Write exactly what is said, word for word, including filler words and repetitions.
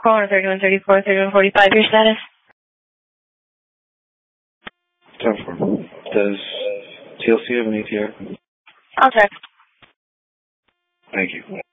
Caller thirty-one thirty-four, thirty-one forty-five, your status? ten four. Does T L C have an A T R? I'll check. Thank you.